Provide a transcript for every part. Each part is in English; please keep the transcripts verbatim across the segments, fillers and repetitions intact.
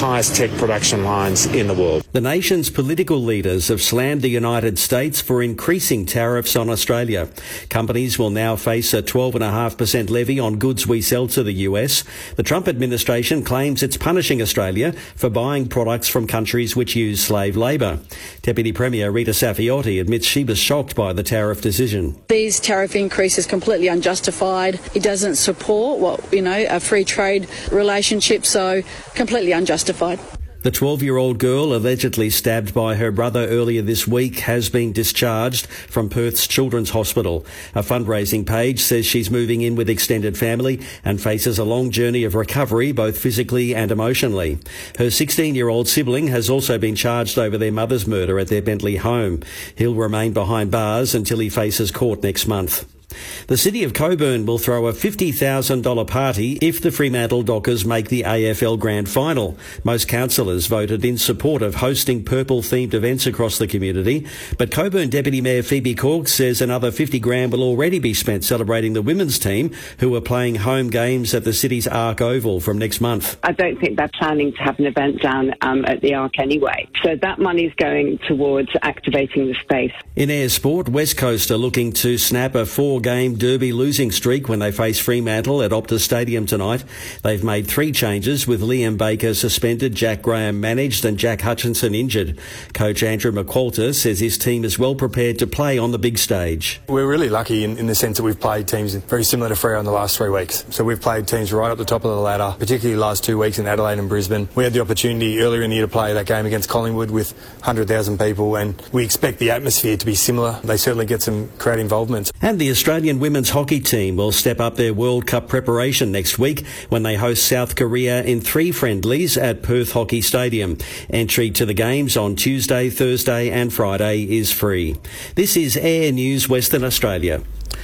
highest tech production lines in the world. The nation's political leaders have slammed the United States for increasing tariffs on Australia. Companies will now face a twelve point five percent levy on goods we sell to the U S. The Trump administration claims it's punishing Australia for buying products from countries which use slave labour. Deputy Premier Rita Saffioti admits she was shocked by the tariff decision. These tariff increases completely unjustified. It doesn't support what, you know, a free trade relationship, so completely unjustified. The twelve-year-old girl allegedly stabbed by her brother earlier this week has been discharged from Perth's Children's Hospital. A fundraising page says she's moving in with extended family and faces a long journey of recovery, both physically and emotionally. Her sixteen-year-old sibling has also been charged over their mother's murder at their Bentley home. He'll remain behind bars until he faces court next month. The City of Cockburn will throw a fifty thousand dollars party if the Fremantle Dockers make the A F L Grand Final. Most councillors voted in support of hosting purple-themed events across the community, but Cockburn Deputy Mayor Phoebe Cork says another fifty grand will already be spent celebrating the women's team, who are playing home games at the city's Arc Oval from next month. I don't think they're planning to have an event down um, at the Arc anyway, so that money's going towards activating the space. In air sport, West Coast are looking to snap a four-game Derby losing streak when they face Fremantle at Optus Stadium tonight. They've made three changes, with Liam Baker suspended, Jack Graham managed and Jack Hutchinson injured. Coach Andrew McQualter says his team is well prepared to play on the big stage. We're really lucky in, in the sense that we've played teams very similar to Freo in the last three weeks. So we've played teams right up the top of the ladder, particularly the last two weeks in Adelaide and Brisbane. We had the opportunity earlier in the year to play that game against Collingwood with one hundred thousand people, and we expect the atmosphere to be similar. They certainly get some crowd involvement. And the Australian women's hockey team will step up their World Cup preparation next week when they host South Korea in three friendlies at Perth Hockey Stadium. Entry to the games on Tuesday, Thursday and Friday is free. This is Air News Western Australia.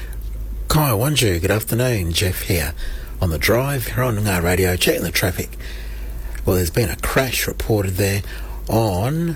Kai Wanju, good afternoon. Jeff here on the drive here on Noongar Radio, checking the traffic. Well, there's been a crash reported there on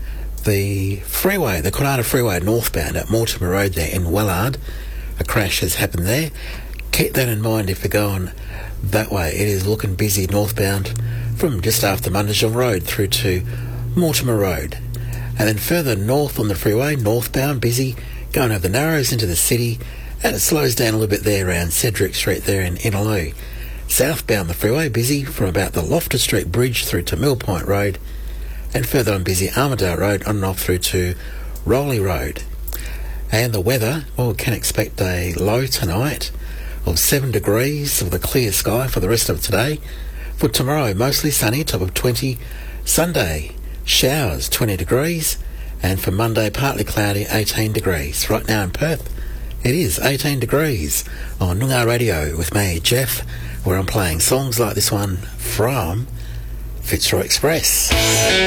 the freeway, the Kwinana Freeway northbound at Mortimer Road there in Wellard. A crash has happened there. Keep that in mind if you're going that way. It is looking busy northbound from just after Mundijong Road through to Mortimer Road. And then further north on the freeway, northbound, busy, going over the Narrows into the city, and it slows down a little bit there around Cedric Street there in Innaloo. Southbound the freeway, busy from about the Loftus Street Bridge through to Mill Point Road, and further on busy Armidale Road on and off through to Rowley Road. And the weather, well, we can expect a low tonight of seven degrees with a clear sky for the rest of today. For tomorrow, mostly sunny, top of twenty. Sunday, showers, twenty degrees. And for Monday, partly cloudy, eighteen degrees. Right now in Perth, it is eighteen degrees on Noongar Radio with me, Jeff, where I'm playing songs like this one from Fitzroy Express.